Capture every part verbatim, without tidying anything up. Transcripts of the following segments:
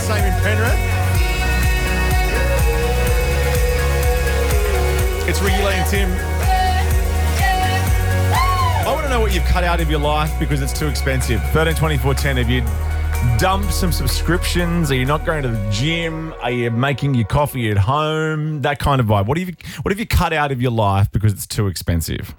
same in Penrith. It's Ricky Lee and Tim. I want to know what you've cut out of your life because it's too expensive. thirteen twenty-four ten. Have you dumped some subscriptions? Are you not going to the gym? Are you making your coffee at home? That kind of vibe. What have you, what have you cut out of your life because it's too expensive?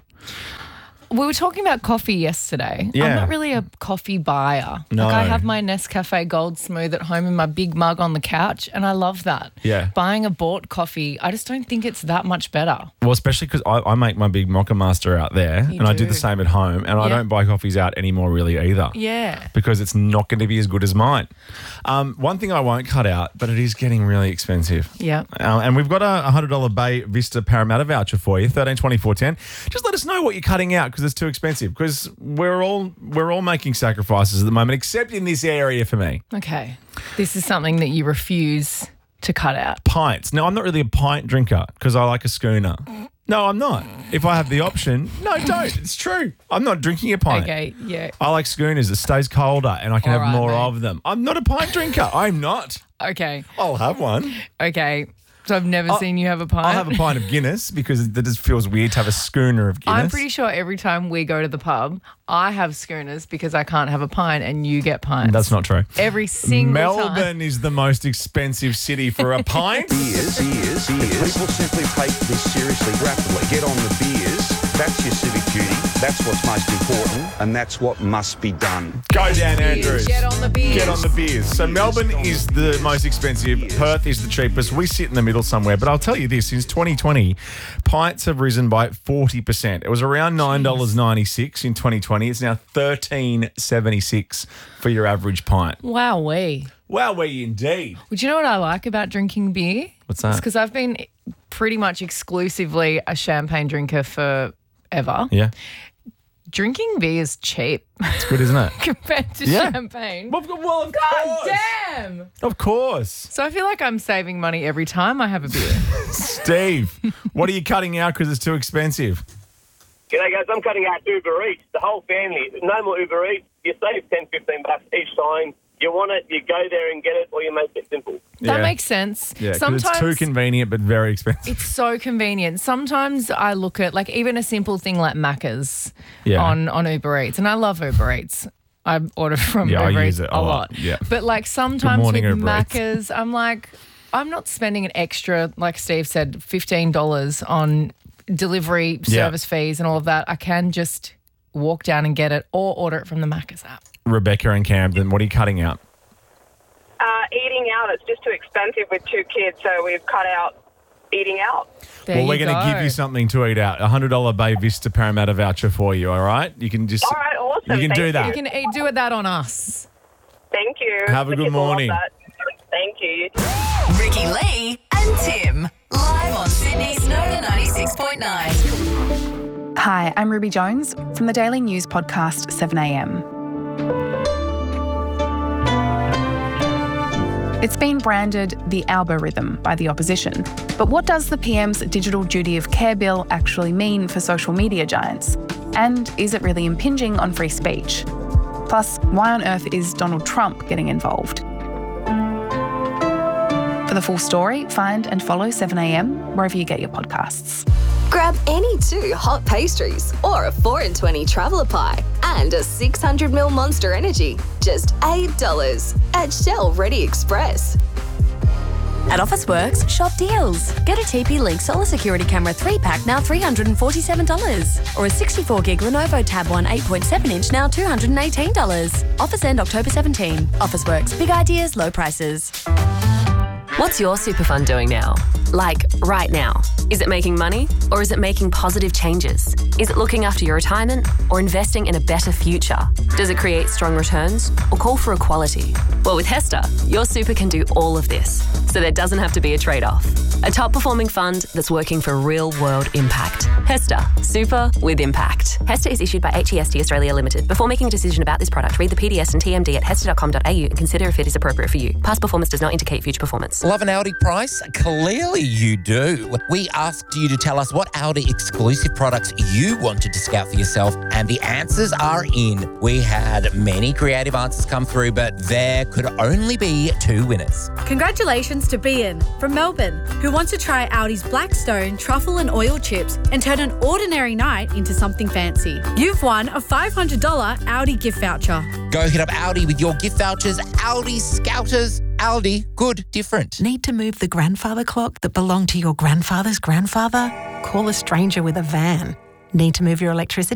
We were talking about coffee yesterday. Yeah. I'm not really a coffee buyer. No. Like I have my Nescafe Gold Smooth at home in my big mug on the couch, and I love that. Yeah. Buying a bought coffee, I just don't think it's that much better. Well, especially because I, I make my big Mocha Master out there You and I do do. the same at home and I Yeah. don't buy coffees out anymore really either. Yeah. Because it's not going to be as good as mine. Um, one thing I won't cut out, but it is getting really expensive. Yeah. Uh, and we've got a one hundred dollars Bay Vista Parramatta voucher for you, thirteen twenty-four ten. Just let us know what you're cutting out because it's too expensive. Because we're all we're all making sacrifices at the moment, except in this area for me. Okay. This is something that you refuse to cut out. Pints. No, I'm not really a pint drinker because I like a schooner. No, I'm not. If I have the option, no, don't. It's true. I'm not drinking a pint. Okay, yeah. I like schooners. It stays colder and I can All have right, more mate. of them. I'm not a pint drinker. I'm not. Okay. I'll have one. Okay. So I've never I'll- seen you have a pint. I'll have a pint of Guinness because it just feels weird to have a schooner of Guinness. I'm pretty sure every time we go to the pub, I have schooners because I can't have a pint and you get pints. That's not true. Every single Melbourne time. is the most expensive city for a pint. Beers, beers, beers. People simply take this seriously, rapidly. Get on the beers. That's your civic duty. That's what's most important, and that's what must be done. Go down, Andrews. Get on the beers. Get on the beers. So Melbourne is the most expensive. Perth is the cheapest. We sit in the middle somewhere. But I'll tell you this, since twenty twenty, pints have risen by forty percent. It was around nine dollars ninety-six in twenty twenty. It's now thirteen dollars seventy-six for your average pint. Wowee. Wowee indeed. Would you know what I like about drinking beer? What's that? It's because I've been pretty much exclusively a champagne drinker forever. Yeah. Drinking beer is cheap It's good, isn't it? compared to Yeah. champagne. Well, well, of God course. damn. Of course. So I feel like I'm saving money every time I have a beer. Steve, what are you cutting out because it's too expensive? G'day guys, I'm cutting out Uber Eats. The whole family, no more Uber Eats. You save ten, fifteen bucks each time. You want it, you go there and get it, or you make it simple. That Yeah. makes sense. Yeah, 'cause Sometimes it's too convenient but very expensive. it's so convenient. Sometimes I look at like even a simple thing like Macca's Yeah. on, on Uber Eats, and I love Uber Eats. I order from Yeah, I Uber use Eats it a a lot. lot, yeah. But like sometimes morning, with Uber Eats. Macca's, I'm like, I'm not spending an extra, like Steve said, fifteen dollars on delivery Yeah. service fees and all of that. I can just walk down and get it or order it from the Macca's app. Rebecca and Camden, what are you cutting out? Uh, eating out, it's just too expensive with two kids, so we've cut out eating out. There well, you we're going to go. give you something to eat out. A one hundred dollars Bay Vista Parramatta voucher for you, all right? You can just... All right, awesome. You can Thank do you. that. You can eat, do it that on us. Thank you. Have a The good kids will love morning. that. Thank you. Ricky Lee and Tim. Live on Sydney's Nova ninety-six point nine. Hi, I'm Ruby Jones from the daily news podcast seven a m. It's been branded the algorithm by the opposition. But what does the P M's digital duty of care bill actually mean for social media giants? And is it really impinging on free speech? Plus, why on earth is Donald Trump getting involved? For the full story, find and follow seven a m wherever you get your podcasts. Grab any two hot pastries or a four in twenty traveller pie and a six hundred milliliter Monster Energy. Just eight dollars at Shell Ready Express. At Officeworks, shop deals. Get a T P Link Solar Security Camera three pack now three hundred forty-seven dollars. Or a sixty-four gig Lenovo Tab one eight point seven inch now two hundred eighteen dollars. Offers end October seventeenth. Officeworks, big ideas, low prices. What's your super fund doing now? Like, right now? Is it making money or is it making positive changes? Is it looking after your retirement or investing in a better future? Does it create strong returns or call for equality? Well, with Hester, your super can do all of this, so there doesn't have to be a trade-off. A top-performing fund that's working for real-world impact. Hester, super with impact. Hester is issued by H E S T Australia Limited. Before making a decision about this product, read the P D S and T M D at hester dot com dot a u and consider if it is appropriate for you. Past performance does not indicate future performance. Love an Audi price? Clearly you do. We asked you to tell us what Audi exclusive products you wanted to scout for yourself, and the answers are in. We had many creative answers come through, but there could only be two winners. Congratulations to Bian from Melbourne, who wants to try Audi's Blackstone truffle and oil chips and turn an ordinary night into something fancy. You've won a five hundred dollars Audi gift voucher. Go hit up Aldi with your gift vouchers. Aldi Scouters. Aldi, good, different. Need to move the grandfather clock that belonged to your grandfather's grandfather? Call a stranger with a van. Need to move your electricity?